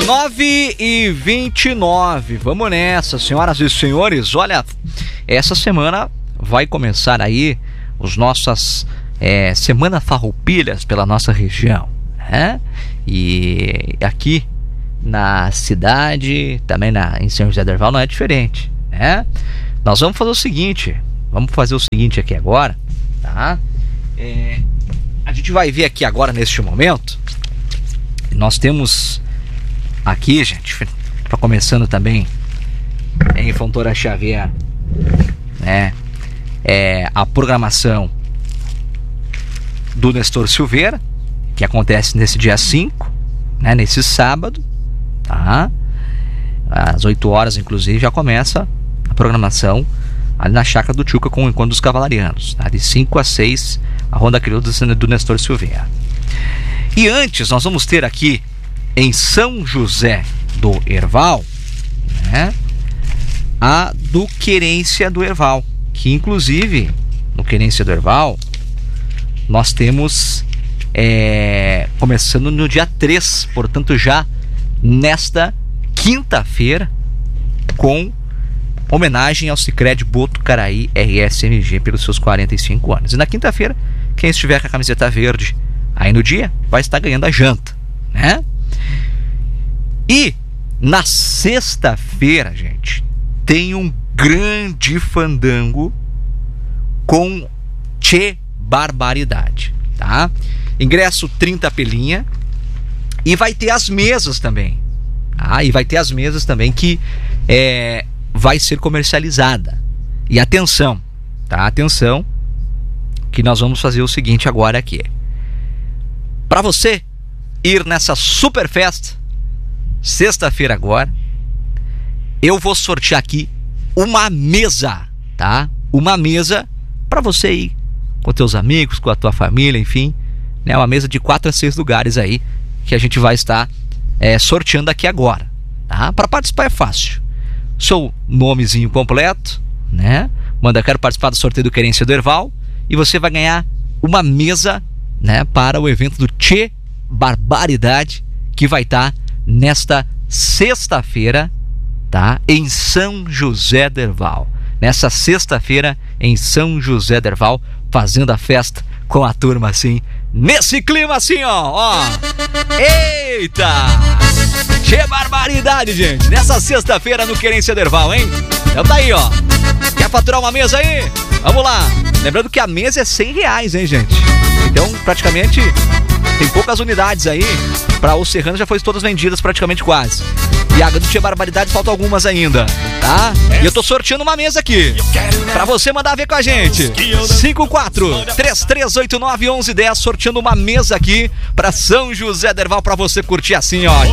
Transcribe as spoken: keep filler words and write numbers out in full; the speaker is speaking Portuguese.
nove e vinte e nove, vamos nessa, senhoras e senhores. Olha, essa semana vai começar aí os nossas é, Semana Farroupilhas pela nossa região, né? E aqui na cidade, também na, em São José do Herval não é diferente, né? Nós vamos fazer o seguinte, vamos fazer o seguinte aqui agora, tá? É, a gente vai ver aqui agora neste momento, nós temos aqui, gente, tá começando também em Fontoura Xavier, né? É, a programação do Nestor Silveira, que acontece nesse dia cinco, né? Nesse sábado, tá? Às oito horas, inclusive, já começa a programação ali na chácara do Tchuca com o Encontro dos Cavalarianos, tá? De cinco a seis, a Ronda Crioulo do Nestor Silveira. E antes, nós vamos ter aqui em São José do Herval, né, a do Querência do Herval, que inclusive no Querência do Herval nós temos é, começando no dia três, portanto já nesta quinta-feira, com homenagem ao Sicredi Botucaraí R S M G pelos seus quarenta e cinco anos. E na quinta-feira, quem estiver com a camiseta verde aí no dia vai estar ganhando a janta, né? E na sexta-feira, gente, tem um grande fandango com Tchê Barbaridade, tá? Ingresso trinta pelinha. E vai ter as mesas também, tá? E vai ter as mesas também que é, vai ser comercializada. E atenção, tá? Atenção, que nós vamos fazer o seguinte agora aqui. Para você ir nessa super festa, sexta-feira agora, eu vou sortear aqui uma mesa, tá? Uma mesa para você ir com teus amigos, com a tua família, enfim, né? Uma mesa de quatro a seis lugares aí que a gente vai estar é, sorteando aqui agora, tá? Para participar é fácil. Seu nomezinho completo, né? Manda quero participar do sorteio do Querência do Herval e você vai ganhar uma mesa, né, para o evento do Tchê Barbaridade, que vai estar nesta sexta-feira, tá? Em São José do Herval. Nessa sexta-feira em São José do Herval, fazendo a festa com a turma assim, nesse clima assim, ó, ó. Eita! Que barbaridade, gente! Nessa sexta-feira no Querência do Herval, hein? Então tá aí, ó. Quer faturar uma mesa aí? Vamos lá! Lembrando que a mesa é cem reais, hein, gente? Então, praticamente, tem poucas unidades aí. Para o Serrano já foi todas vendidas, praticamente quase. E a do Tchê Barbaridade faltam algumas ainda, tá? E eu tô sorteando uma mesa aqui pra você mandar ver com a gente. cinco quatro três três oito nove um um um zero, sorteando uma mesa aqui pra São José do Herval, pra você curtir assim, ó.